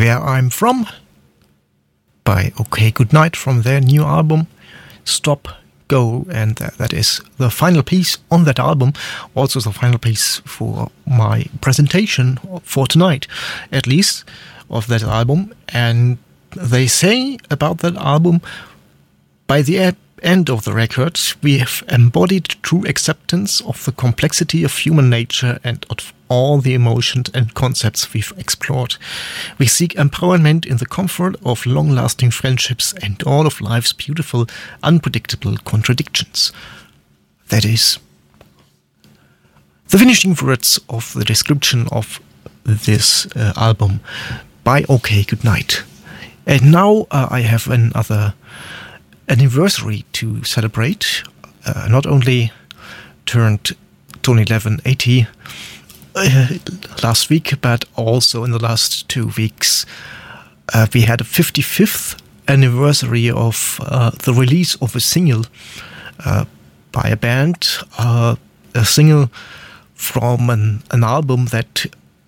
Where I'm From by OK Goodnight from their new album Stop Go, and that is the final piece on that album, also the final piece for my presentation for tonight, at least, of that album. And they say about that album, by the end of the record, we have embodied true acceptance of the complexity of human nature and of all the emotions and concepts we've explored. We seek empowerment in the comfort of long-lasting friendships and all of life's beautiful, unpredictable contradictions. That is the finishing words of the description of this album by OK Goodnight. And now I have another anniversary to celebrate. Not only turned Tony Levin 80 last week, but also in the last 2 weeks we had a 55th anniversary of the release of a single by a band, a single from an album that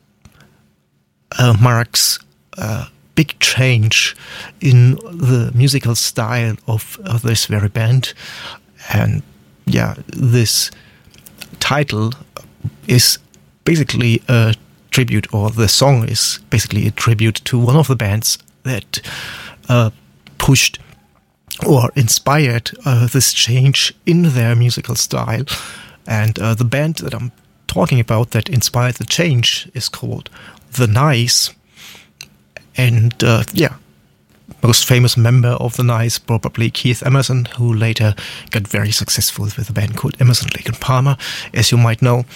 marks big change in the musical style of this very band. And yeah, this title is basically a tribute, or the song is basically a tribute to one of the bands that pushed or inspired this change in their musical style. And the band that I'm talking about that inspired the change is called The Nice. And most famous member of The Nice, probably Keith Emerson, who later got very successful with a band called Emerson, Lake and Palmer, as you might know.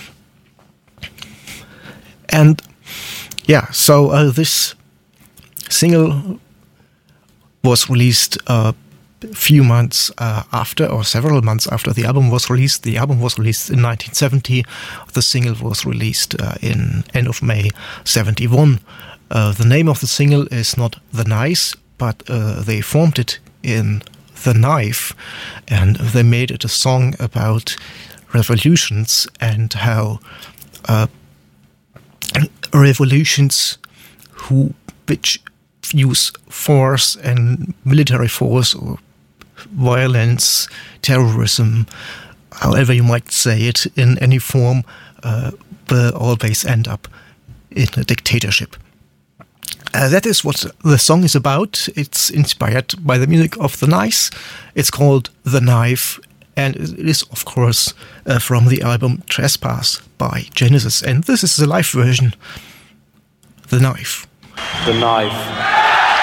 And yeah, so this single was released a few months after, or several months after the album was released. The album was released in 1970. The single was released in end of May 71. The name of the single is not The Nice, but they formed it in The Knife, and they made it a song about revolutions and how revolutions which use force and military force or violence, terrorism, however you might say it, in any form, will always end up in a dictatorship. That is what the song is about. It's inspired by the music of The Nice. It's called The Knife, and it is, of course, from the album Trespass by Genesis. And this is the live version, The Knife. The Knife.